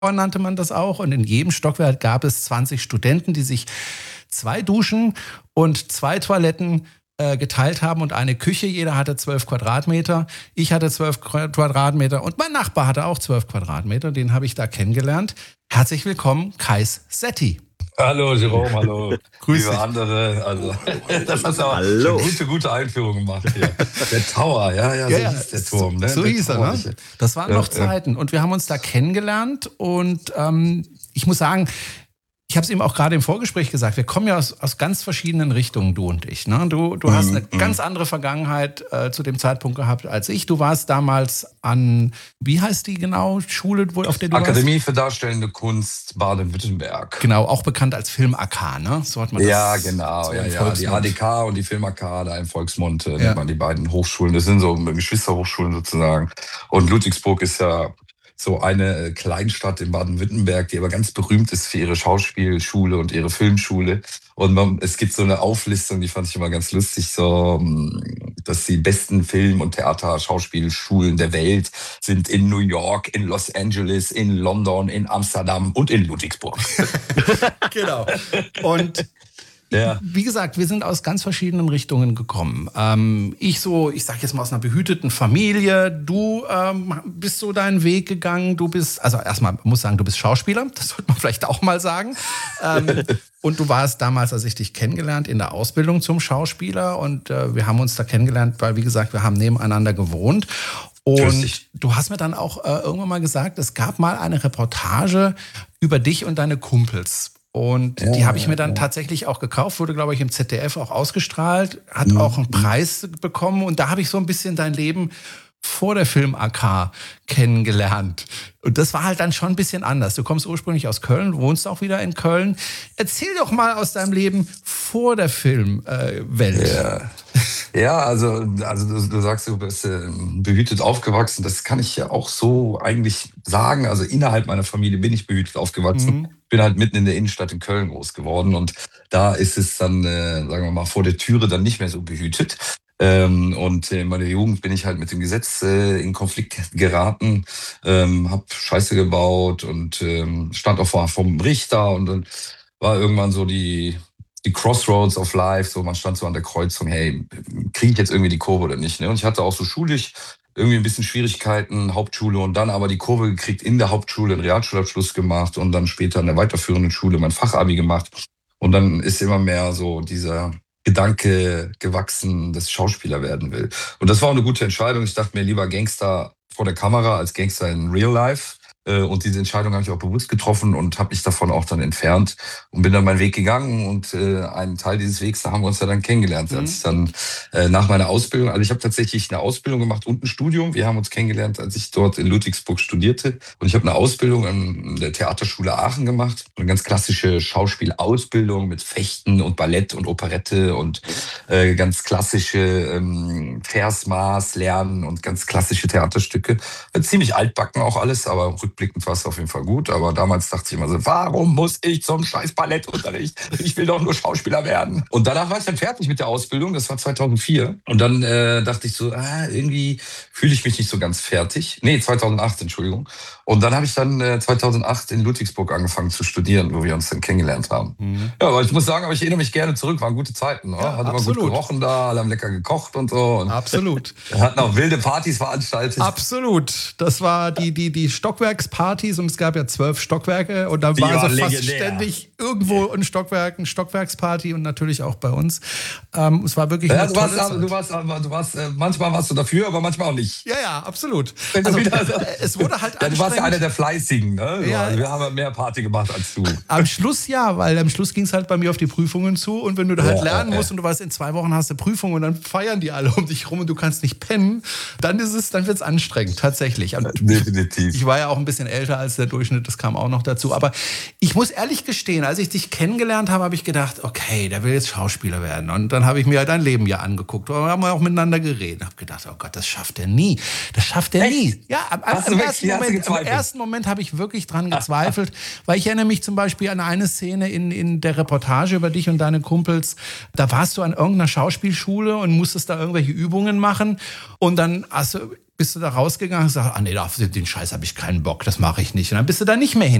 nannte man das auch. Und in jedem Stockwerk gab es 20 Studenten, die sich 2 Duschen und 2 Toiletten geteilt haben und eine Küche. Jeder hatte 12 Quadratmeter. Ich hatte 12 Quadratmeter und mein Nachbar hatte auch 12 Quadratmeter. Den habe ich da kennengelernt. Herzlich willkommen, Kais Setti. Hallo Jerome, hallo. Grüß Liebe dich. andere. Also, das hast du auch Hallo. eine gute Einführung gemacht hier. Der Tower, ja, so hieß der Turm. Ne? So der hieß er, Tower. ne? Das waren noch Zeiten. Und wir haben uns da kennengelernt und ich muss sagen, ich habe es ihm auch gerade im Vorgespräch gesagt, wir kommen ja aus ganz verschiedenen Richtungen, du und ich. Ne? Du hast eine ganz andere Vergangenheit zu dem Zeitpunkt gehabt als ich. Du warst damals an, wie heißt die genau, Schule, auf der du Akademie für Darstellende Kunst Baden-Württemberg. Genau, auch bekannt als Film AK, ne? So hat man das. Ja, genau. so Ja, im die Volksmund. ADK und die Film AK, da im Volksmund nennt man die beiden Hochschulen. Das sind so Geschwisterhochschulen sozusagen. Und Ludwigsburg ist ja so eine Kleinstadt in Baden-Württemberg, die aber ganz berühmt ist für ihre Schauspielschule und ihre Filmschule. Und es gibt so eine Auflistung, die fand ich immer ganz lustig, so, dass die besten Film- und Theater-Schauspielschulen der Welt sind in New York, in Los Angeles, in London, in Amsterdam und in Ludwigsburg. Genau. Und Ja. wie gesagt, wir sind aus ganz verschiedenen Richtungen gekommen. Ich sag jetzt mal aus einer behüteten Familie. Du bist so deinen Weg gegangen. Du bist, also erstmal muss ich sagen, du bist Schauspieler. Das sollte man vielleicht auch mal sagen. Und du warst damals, als ich dich kennengelernt, in der Ausbildung zum Schauspieler. Und wir haben uns da kennengelernt, weil, wie gesagt, wir haben nebeneinander gewohnt. Und du hast mir dann auch irgendwann mal gesagt, es gab mal eine Reportage über dich und deine Kumpels. Und die habe ich mir dann tatsächlich auch gekauft, wurde, glaube ich, im ZDF auch ausgestrahlt, hat auch einen Preis bekommen. Und da habe ich so ein bisschen dein Leben vor der Film-AK kennengelernt. Und das war halt dann schon ein bisschen anders. Du kommst ursprünglich aus Köln, wohnst auch wieder in Köln. Erzähl doch mal aus deinem Leben vor der Filmwelt. Ja, also du sagst, du bist behütet aufgewachsen. Das kann ich ja auch so eigentlich sagen. Also innerhalb meiner Familie bin ich behütet aufgewachsen. Bin halt mitten in der Innenstadt in Köln groß geworden. Und da ist es dann, sagen wir mal, vor der Türe dann nicht mehr so behütet. Und in meiner Jugend bin ich halt mit dem Gesetz in Konflikt geraten, habe Scheiße gebaut und stand auch vom Richter. Und dann war irgendwann so die Crossroads of Life, so man stand so an der Kreuzung, hey, kriege ich jetzt irgendwie die Kurve oder nicht? Ne? Und ich hatte auch so schulisch irgendwie ein bisschen Schwierigkeiten, Hauptschule und dann aber die Kurve gekriegt, in der Hauptschule einen Realschulabschluss gemacht und dann später in der weiterführenden Schule mein Fachabi gemacht. Und dann ist immer mehr so dieser Gedanke gewachsen, dass ich Schauspieler werden will. Und das war auch eine gute Entscheidung. Ich dachte mir, lieber Gangster vor der Kamera als Gangster in Real Life. Und diese Entscheidung habe ich auch bewusst getroffen und habe mich davon auch dann entfernt und bin dann meinen Weg gegangen. Und einen Teil dieses Wegs, da haben wir uns ja dann kennengelernt. Als ich dann nach meiner Ausbildung, also ich habe tatsächlich eine Ausbildung gemacht und ein Studium. Wir haben uns kennengelernt, als ich dort in Ludwigsburg studierte. Und ich habe eine Ausbildung an der Theaterschule Aachen gemacht. Eine ganz klassische Schauspielausbildung mit Fechten und Ballett und Operette und ganz klassische Versmaß lernen und ganz klassische Theaterstücke. Ziemlich altbacken auch alles, aber rückblickend war es auf jeden Fall gut. Aber damals dachte ich immer so, warum muss ich zum scheiß Ballettunterricht? Ich will doch nur Schauspieler werden. Und danach war ich dann fertig mit der Ausbildung. Das war 2004. Und dann dachte ich so, irgendwie fühle ich mich nicht so ganz fertig. Nee, 2008, Entschuldigung. Und dann habe ich dann 2008 in Ludwigsburg angefangen zu studieren, wo wir uns dann kennengelernt haben. Ja, aber ich muss sagen, aber ich erinnere mich gerne zurück. Waren gute Zeiten. Ne? Ja, hat immer gut gerochen da, alle haben lecker gekocht und so. Und absolut. hatten auch wilde Partys veranstaltet. Absolut. Das war die Stockwerkspartys und es gab ja 12 Stockwerke und da war so fast ständig irgendwo ein Stockwerksparty und natürlich auch bei uns. Es war wirklich eine tolle Zeit. Du warst, manchmal warst du dafür, aber manchmal auch nicht. Ja, absolut. Also, es wurde halt ja, du warst ja einer der Fleißigen, ne? Ja. Also wir haben mehr Party gemacht als du. Am Schluss ja, weil am Schluss ging es halt bei mir auf die Prüfungen zu und wenn du da halt lernen musst und du weißt, in 2 Wochen hast du Prüfungen und dann feiern die alle um dich rum und du kannst nicht pennen, dann wird's anstrengend, tatsächlich. Und definitiv. Ich war ja auch ein bisschen älter als der Durchschnitt, das kam auch noch dazu. Aber ich muss ehrlich gestehen, als ich dich kennengelernt habe, habe ich gedacht, okay, der will jetzt Schauspieler werden. Und dann habe ich mir dein Leben ja angeguckt. Wir haben auch miteinander geredet. Ich habe gedacht, oh Gott, das schafft er nie. Das schafft er nie. Ja, im ersten Moment habe ich wirklich dran gezweifelt, weil ich erinnere mich zum Beispiel an eine Szene in der Reportage über dich und deine Kumpels. Da warst du an irgendeiner Schauspielschule und musstest da irgendwelche Übungen machen. Und dann bist du da rausgegangen und gesagt, ah nee, auf den Scheiß habe ich keinen Bock, das mache ich nicht. Und dann bist du da nicht mehr hin.